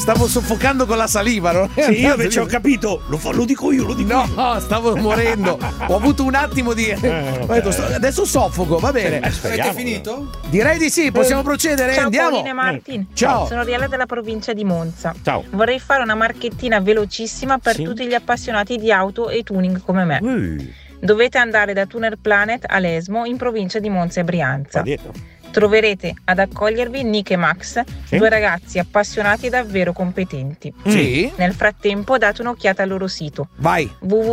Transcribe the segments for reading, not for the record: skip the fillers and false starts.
stavo soffocando con la saliva, no? Sì, io invece ho capito, lo dico io. No, stavo morendo. Ho avuto un attimo di. Ho detto, adesso soffoco, va bene. Avete finito? Direi di sì, possiamo procedere. Ciao Andiamo. Paolina e Martin. Ciao. Sono Riella della provincia di Monza. Ciao. Vorrei fare una marchettina velocissima per tutti gli appassionati di auto e tuning come me. Dovete andare da Tuner Planet a Lesmo in provincia di Monza e Brianza. Troverete ad accogliervi Nick e Max, due ragazzi appassionati e davvero competenti. Sì. Nel frattempo date un'occhiata al loro sito. Vai.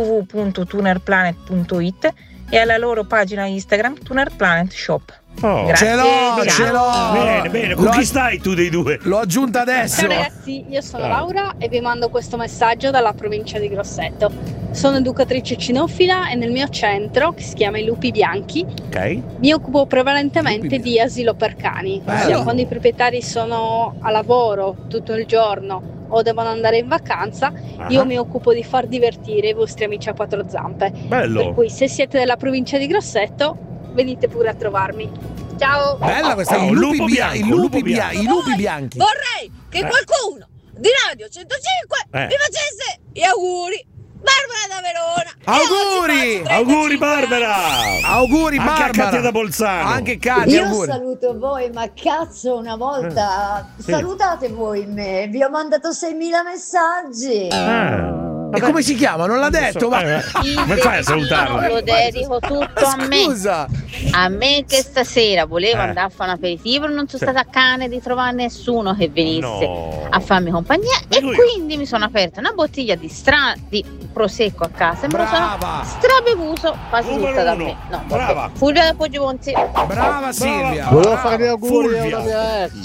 www.tunerplanet.it e alla loro pagina Instagram Tuner Planet Shop. Ce l'ho. Bene. Con chi stai tu dei due? L'ho aggiunta adesso. Ciao ragazzi, io sono Laura e vi mando questo messaggio dalla provincia di Grosseto. Sono educatrice cinofila e nel mio centro, che si chiama I Lupi Bianchi, mi occupo prevalentemente di asilo per cani. Ossia, quando i proprietari sono a lavoro tutto il giorno o devono andare in vacanza, io mi occupo di far divertire i vostri amici a quattro zampe. Bello. Per cui se siete della provincia di Grosseto, venite pure a trovarmi. Ciao! Bella questa, i lupi bianchi. Vorrei che qualcuno di Radio 105 mi facesse gli auguri. Barbara da Verona. Auguri Barbara. Auguri Barbara. Anche a Katia da Bolzano. Anche Katia, Io auguri. saluto voi, ma cazzo, una volta salutate voi me. Vi ho mandato 6.000 messaggi. E come si chiama? Non l'ha detto? Come fai a salutarla? Lo dedico tutto a me. Scusa. A me che stasera volevo andare a fare un aperitivo, non sono stata cane di trovare nessuno che venisse a farmi compagnia e quindi mi sono aperta una bottiglia di prosecco a casa e me lo sono strabevuto quasi tutta da me. No, brava. Fulvia da Poggiomonzi. Brava Silvia. Volevo fare gli auguri a una mia ex.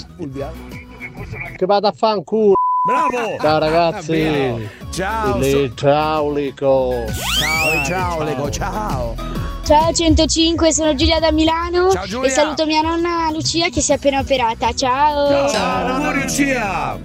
Che vada a fanculo. Bravo. Ciao ragazzi. Ciao. Ciao Lico. Ciao Lego, ciao. Ciao 105, sono Giulia da Milano. Ciao, Giulia. E saluto mia nonna Lucia che si è appena operata. Ciao. Ciao, auguri Lucia.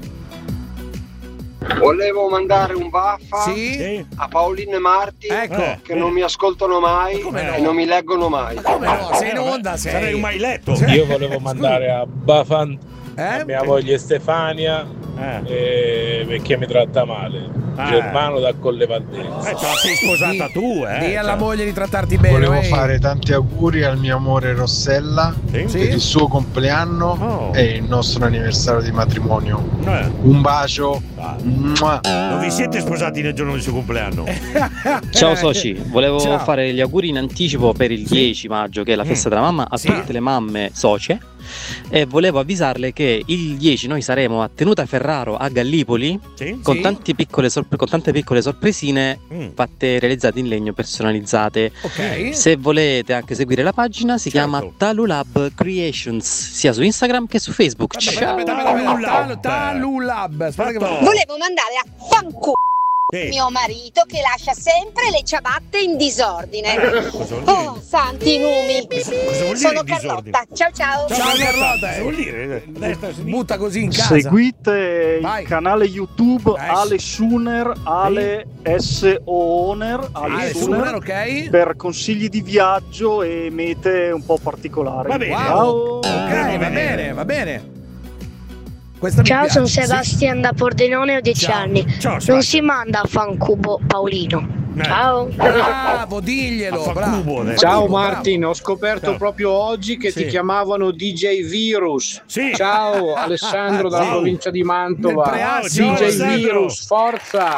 Volevo mandare un baffa a Paolino e Marti che non mi ascoltano mai e non mi leggono mai. Come no? Sei in onda, sei. Sarei mai letto. Io volevo mandare a Bafan a mia moglie Stefania perché mi tratta male. Germano da Colle Valdense. Te la sei sposata tu, Dì alla moglie di trattarti bene. Volevo fare tanti auguri al mio amore Rossella per il suo compleanno e il nostro anniversario di matrimonio. Un bacio. Non vi siete sposati nel giorno del suo compleanno? Ciao soci, volevo fare gli auguri in anticipo per il 10 maggio che è la festa della mamma a tutte le mamme socie e volevo avvisarle che il 10 noi saremo a Tenuta Ferraro a Gallipoli con tante piccole sorpresine fatte realizzate in legno personalizzate. Se volete anche seguire la pagina si chiama Talulab Creations sia su Instagram che su Facebook. Ciao. Talulab. Volevo mandare a fanculo mio marito che lascia sempre le ciabatte in disordine. Oh, santi numi. Sono Carlotta. Ciao. Ciao Carlotta. Vuol dire? Butta così in casa. Seguite il canale YouTube Ale Suner, Ale S-O-Oner, Ale Suner, per consigli di viaggio e mete un po' particolari. Va bene. Ciao. Va bene. Ciao, sono Sebastian da Pordenone, ho 10 anni. Non si manda a fancubo Paolino. Ciao. Bravo, diglielo. Bravo. Ciao Martin, ho scoperto proprio oggi che ti chiamavano DJ Virus. Ciao Alessandro dalla provincia di Mantova. DJ Virus, forza.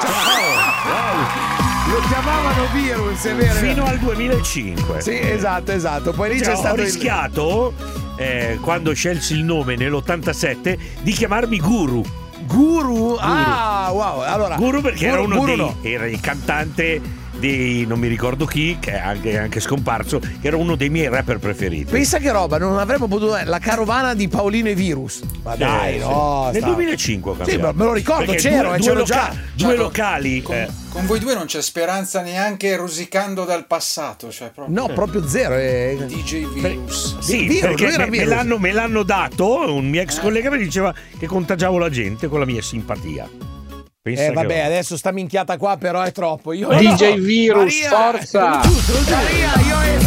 Lo chiamavano Virus, è vero. Fino al 2005. Sì, esatto. Poi lì c'è stato ho rischiato quando scelsi il nome nell'87 di chiamarmi Guru. Guru? Ah, wow. Allora, Guru perché era uno era il cantante di non mi ricordo chi, che è anche scomparso, che era uno dei miei rapper preferiti. Pensa che roba, non avremmo potuto la carovana di Paolino e Virus. Ma dai, no. Nel 2005 ho cambiato. Sì, me lo ricordo, perché c'ero già. Due locali. Con voi due non c'è speranza neanche rosicando dal passato, cioè proprio. No, proprio zero. DJ Virus. Sì, perché me l'hanno dato, un mio ex collega mi diceva che contagiavo la gente con la mia simpatia. Vabbè, adesso sta minchiata qua però è troppo. DJ Virus, forza! Maria, io e